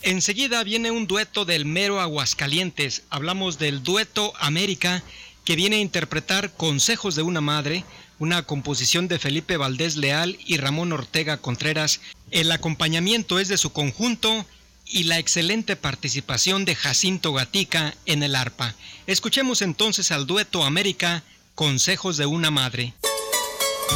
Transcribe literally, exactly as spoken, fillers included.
Enseguida viene un dueto del mero Aguascalientes. Hablamos del dueto América, que viene a interpretar Consejos de una madre, una composición de Felipe Valdés Leal y Ramón Ortega Contreras. El acompañamiento es de su conjunto y la excelente participación de Jacinto Gatica en el arpa. Escuchemos entonces al dueto América, Consejos de una madre.